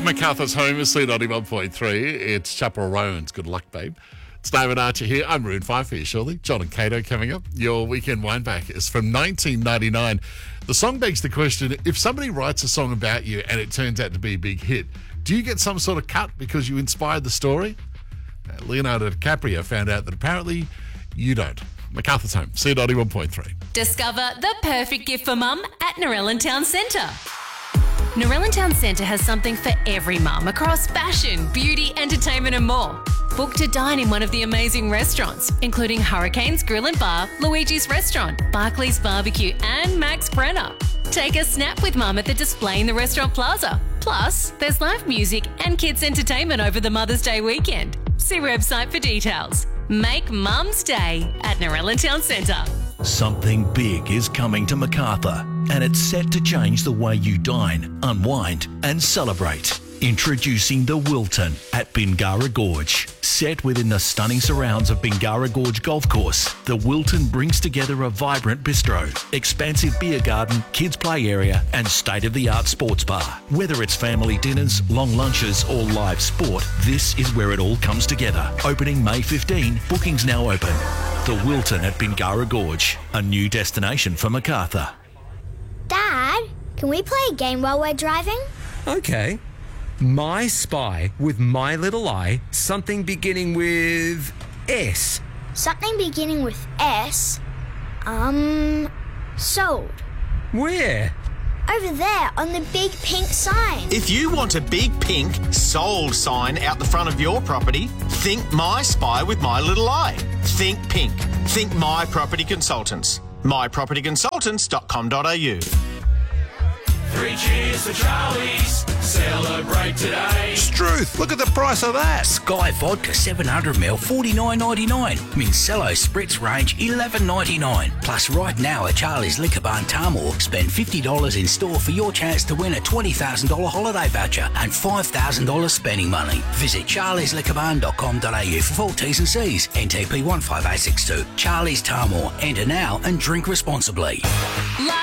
MacArthur's home is C91.3. It's Chapel Rowan's. Good luck, babe. It's David Archer here. I'm Maroon 5 for you, surely. John and Cato coming up. Your weekend wine back is from 1999. The song begs the question, if somebody writes a song about you and it turns out to be a big hit, do you get some sort of cut because you inspired the story? Leonardo DiCaprio found out that apparently you don't. MacArthur's home, C91.3. Discover the perfect gift for mum at Narellan Town Centre. Narellan Town Centre has something for every mum across fashion, beauty, entertainment and more. Book to dine in one of the amazing restaurants, including Hurricanes Grill and Bar, Luigi's Restaurant, Barclays Barbecue and Max Brenner. Take a snap with mum at the display in the restaurant plaza. Plus, there's live music and kids entertainment over the Mother's Day weekend. See website for details. Make Mum's Day at Narellan Town Centre. Something big is coming to MacArthur, and it's set to change the way you dine, unwind, and celebrate. Introducing the Wilton at Bingara Gorge. Set within the stunning surrounds of Bingara Gorge Golf Course, the Wilton brings together a vibrant bistro, expansive beer garden, kids play area, and state-of-the-art sports bar. Whether it's family dinners, long lunches, or live sport, this is where it all comes together. Opening May 15, bookings now open. The Wilton at Bingara Gorge, a new destination for MacArthur. Dad, can we play a game while we're driving? Okay. My Spy with My Little Eye, something beginning with S. Something beginning with S? Sold. Where? Over there on the big pink sign. If you want a big pink sold sign out the front of your property, think My Spy with My Little Eye. Think pink. Think My Property Consultants. mypropertyconsultants.com.au. 3 cheers for Charlie's. Celebrate today. Struth, look at the price of that. Sky Vodka 700ml, $49.99. Mincello Spritz range, $11.99. Plus right now at Charlie's Liquor Barn Tarmore, spend $50 in store for your chance to win a $20,000 holiday voucher and $5,000 spending money. Visit charliesliquorbarn.com.au for full T's and C's. NTP 15862. Charlie's Tarmore. Enter now and drink responsibly.